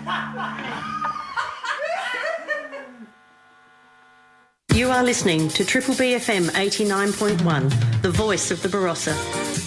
You are listening to Triple B FM 89.1, the voice of the Barossa.